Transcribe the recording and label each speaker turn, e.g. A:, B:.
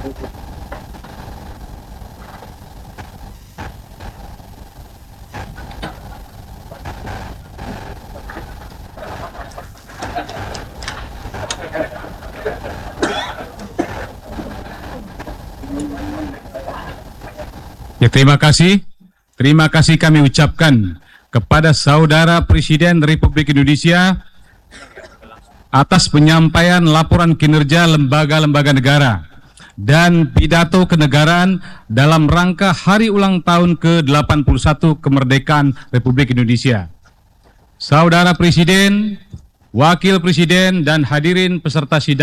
A: Ya, terima kasih. Terima kasih kami ucapkan kepada Saudara Presiden Republik Indonesia atas penyampaian laporan kinerja lembaga-lembaga negara dan pidato kenegaraan dalam rangka Hari Ulang Tahun ke-81 Kemerdekaan Republik Indonesia. Saudara Presiden, Wakil Presiden, dan hadirin peserta sidang